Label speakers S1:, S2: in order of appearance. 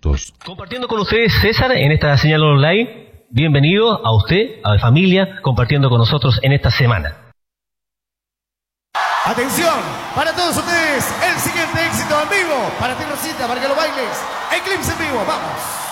S1: minutos.
S2: Compartiendo con ustedes, César, en esta señal online. Bienvenido a usted, a la familia, compartiendo con nosotros en esta semana.
S3: Atención, para todos ustedes, el siguiente éxito en vivo, para ti Rosita, para que lo bailes. Eclipse en vivo, vamos.